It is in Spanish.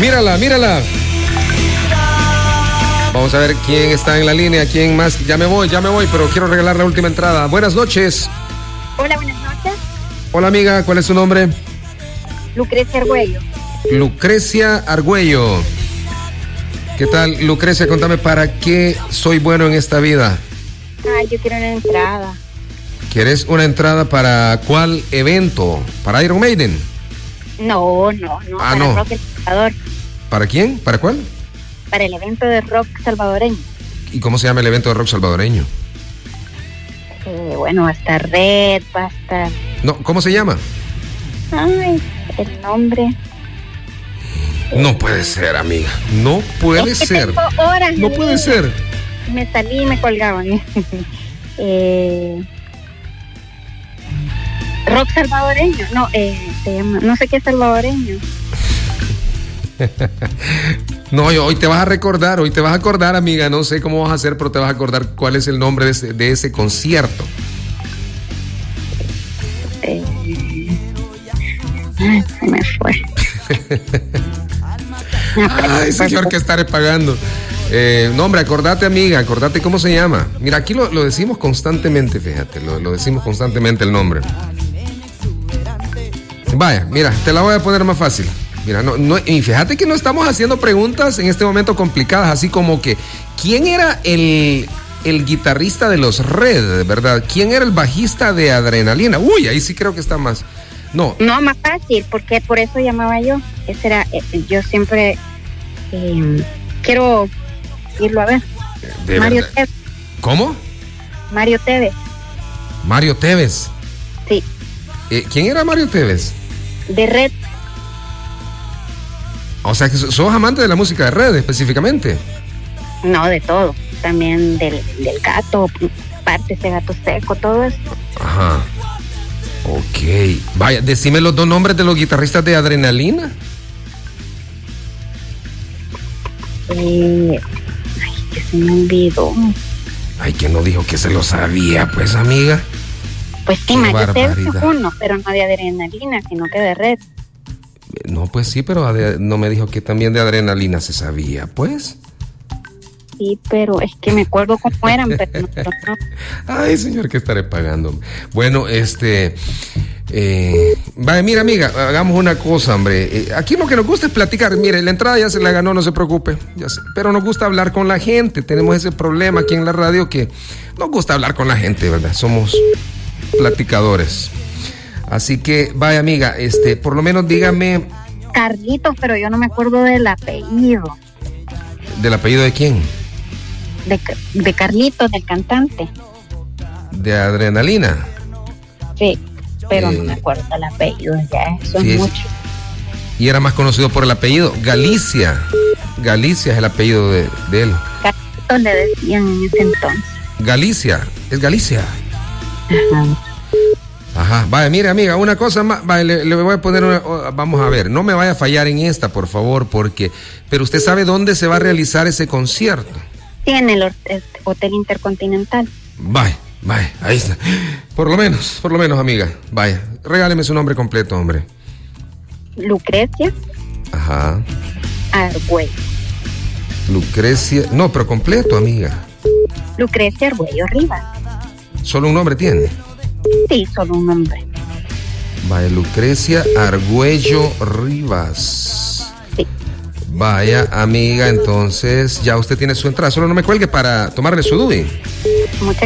Mírala, mírala. Vamos a ver quién está en la línea, quién más. Ya me voy, pero quiero regalar la última entrada. Buenas noches. Hola, buenas noches. Hola, amiga, ¿cuál es su nombre? Lucrecia Argüello. Lucrecia Argüello. ¿Qué tal, Lucrecia? Contame, ¿para qué soy bueno en esta vida? Ay, yo quiero una entrada. ¿Quieres una entrada para cuál evento? ¿Para Iron Maiden? No. Para no. Rock El Salvador. ¿Para quién? ¿Para cuál? Para el evento de rock salvadoreño. ¿Y cómo se llama el evento de rock salvadoreño? Bueno, va a estar Red, va a estar... No, ¿cómo se llama? Ay, el nombre... No puede ser, amiga. No puede ser. Tengo horas, no puede ser. Me salí y me colgaban. Rock salvadoreño. No, se llama... No sé qué es salvadoreño. No, hoy te vas a recordar, amiga. No sé cómo vas a hacer, pero te vas a acordar cuál es el nombre de ese concierto. Se me fue. Ay, señor, que estaré pagando. No, hombre, acordate, amiga, acordate cómo se llama. Mira, aquí lo decimos constantemente, fíjate, lo decimos constantemente el nombre. Vaya, mira, te la voy a poner más fácil. Mira, y fíjate que no estamos haciendo preguntas en este momento complicadas, así como que, ¿quién era el guitarrista de los Red, verdad? ¿Quién era el bajista de Adrenalina? Uy, ahí sí creo que está más... No, más fácil, porque por eso llamaba yo. Ese era, yo siempre quiero irlo a ver. Mario Tevez. ¿Cómo? Mario Tevez. Mario Tevez. Sí. ¿Quién era Mario Tevez? De Red. O sea, que sos amante de la música de Red específicamente. No, de todo. También del gato, partes de Gato Seco, todo eso. Ajá. Ok. Vaya, decime los dos nombres de los guitarristas de Adrenalina. Ay, que se me olvidó. Ay, que no dijo que se lo sabía, pues, amiga. Pues sí, Mario Tevez es uno, pero no de Adrenalina, sino que de Red. No, pues sí, pero no me dijo que también de Adrenalina se sabía, pues. Sí, pero es que me acuerdo cómo eran, pero no. Ay, señor, que estaré pagando. Bueno, vaya, mira, amiga, hagamos una cosa, hombre. Aquí lo que nos gusta es platicar. Mire, la entrada ya se la ganó, no se preocupe. Ya sé, pero nos gusta hablar con la gente. Tenemos ese problema aquí en la radio que nos gusta hablar con la gente, ¿verdad? Somos platicadores. Así que, vaya, amiga, por lo menos dígame... Carlitos, pero yo no me acuerdo del apellido. ¿Del apellido de quién? De Carlitos, del cantante. ¿De Adrenalina? Sí, pero no me acuerdo el apellido, ya, eso sí, es mucho. Y era más conocido por el apellido Galicia. Galicia es el apellido de él. Carlitos le decían en ese entonces. Galicia, es Galicia. Ajá, vaya, mire, amiga, una cosa más, vaya, le voy a poner vamos a ver, no me vaya a fallar en esta, por favor, pero usted sabe dónde se va a realizar ese concierto. Sí, en el Hotel Intercontinental. Vaya, ahí está. Por lo menos, amiga, vaya, regáleme su nombre completo, hombre. Lucrecia. Ajá. Argüello. Lucrecia, no, pero completo, amiga. Lucrecia Argüello Rivas. ¿Solo un nombre tiene? Sí, solo un nombre. Vaya, Lucrecia Argüello Rivas. Sí. Vaya, amiga, entonces ya usted tiene su entrada. Solo no me cuelgue para tomarle su DUI. Muchas